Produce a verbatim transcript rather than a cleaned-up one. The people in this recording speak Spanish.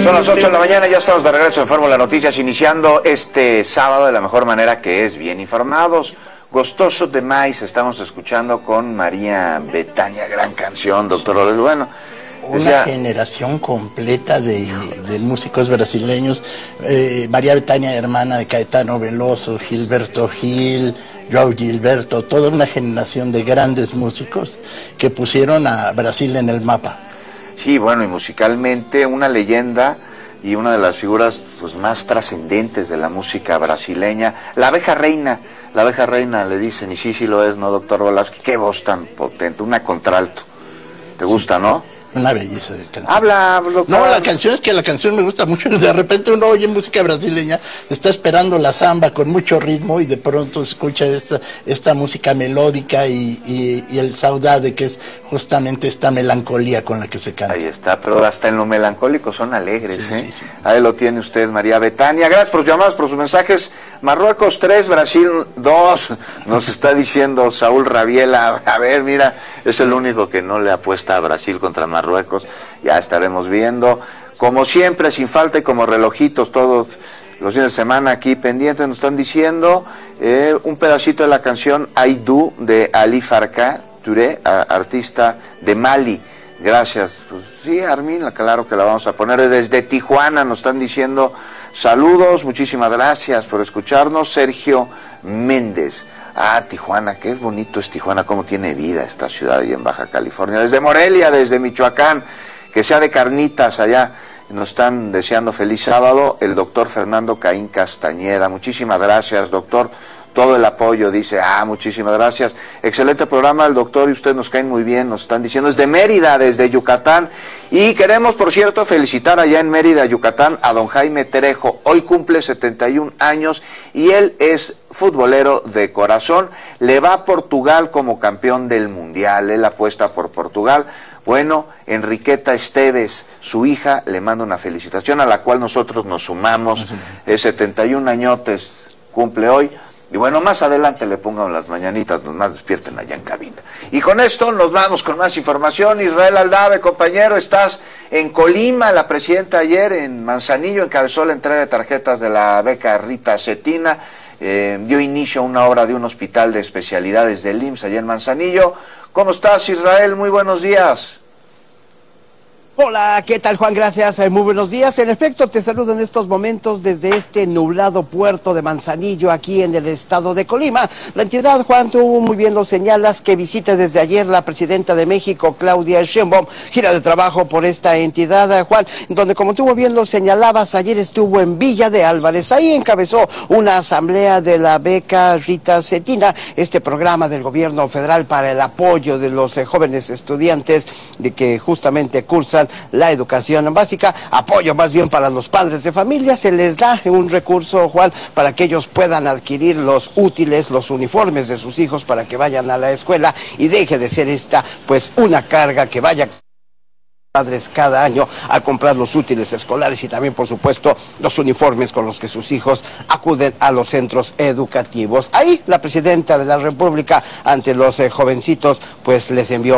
Son las ocho de la mañana, ya estamos de regreso en Fórmula Noticias, iniciando este sábado de la mejor manera, que es bien informados. Gostoso de Maíz, estamos escuchando con María Bethania, gran canción, doctor sí. Oles. Bueno, una decía, generación completa de, de músicos brasileños. eh, María Bethania, hermana de Caetano Veloso, Gilberto Gil, João Gilberto, toda una generación de grandes músicos que pusieron a Brasil en el mapa. Sí, bueno, y musicalmente una leyenda y una de las figuras pues más trascendentes de la música brasileña, la abeja reina. La abeja reina le dicen, y sí, sí lo es, ¿no, doctor Volavsky? Qué voz tan potente, una contralto. ¿Te gusta, no? Una belleza de canción. Habla, doctor. No, la canción es que la canción me gusta mucho. De repente uno oye música brasileña, está esperando la samba con mucho ritmo y de pronto escucha esta, esta música melódica y, y, y el saudade, que es justamente esta melancolía con la que se canta. Ahí está, pero hasta en lo melancólico son alegres, sí, ¿eh? Sí, sí. Ahí lo tiene usted, María Bethania. Gracias por sus llamadas, por sus mensajes. Marruecos tres, Brasil dos, nos está diciendo Saúl Rabiela. A ver, mira, es el único que no le apuesta a Brasil contra Marruecos. Marruecos, ya estaremos viendo, como siempre, sin falta y como relojitos, todos los fines de semana aquí pendientes. Nos están diciendo eh, un pedacito de la canción Aïdou de Ali Farka Touré, artista de Mali. Gracias. Pues sí, Armin, claro que la vamos a poner. Desde Tijuana nos están diciendo saludos, muchísimas gracias por escucharnos. Sergio Méndez. Ah, Tijuana, qué bonito es Tijuana, cómo tiene vida esta ciudad ahí en Baja California. Desde Morelia, desde Michoacán, que sea de carnitas allá. Nos están deseando feliz sábado. El doctor Fernando Caín Castañeda. Muchísimas gracias, doctor. Todo el apoyo, dice, ah, muchísimas gracias. Excelente programa, el doctor y usted nos caen muy bien, nos están diciendo, desde Mérida, desde Yucatán. Y queremos, por cierto, felicitar allá en Mérida, Yucatán, a don Jaime Trejo. Hoy cumple setenta y un años y él es futbolero de corazón. Le va a Portugal como campeón del Mundial, él apuesta por Portugal. Bueno, Enriqueta Esteves, su hija, le manda una felicitación a la cual nosotros nos sumamos. Es setenta y un añotes, cumple hoy. Y bueno, más adelante le pongan las mañanitas, nos más despierten allá en cabina. Y con esto nos vamos con más información. Israel Aldave, compañero, estás en Colima. La presidenta ayer en Manzanillo encabezó la entrega de tarjetas de la beca Rita Cetina. Eh, dio inicio a una obra de un hospital de especialidades del I M S S allá en Manzanillo. ¿Cómo estás, Israel? Muy buenos días. Hola, ¿qué tal, Juan? Gracias, muy buenos días. En efecto, te saludo en estos momentos desde este nublado puerto de Manzanillo, aquí en el estado de Colima. La entidad, Juan, tú muy bien lo señalas, que visita desde ayer la presidenta de México, Claudia Sheinbaum, gira de trabajo por esta entidad, Juan, donde, como tú muy bien lo señalabas, ayer estuvo en Villa de Álvarez. Ahí encabezó una asamblea de la beca Rita Cetina, este programa del gobierno federal para el apoyo de los eh, jóvenes estudiantes de que justamente cursan la educación básica, apoyo más bien para los padres de familia. Se les da un recurso, Juan, para que ellos puedan adquirir los útiles, los uniformes de sus hijos para que vayan a la escuela y deje de ser esta, pues, una carga que vaya padres cada año a comprar los útiles escolares y también, por supuesto, los uniformes con los que sus hijos acuden a los centros educativos. Ahí la presidenta de la República, ante los eh, jovencitos, pues les envió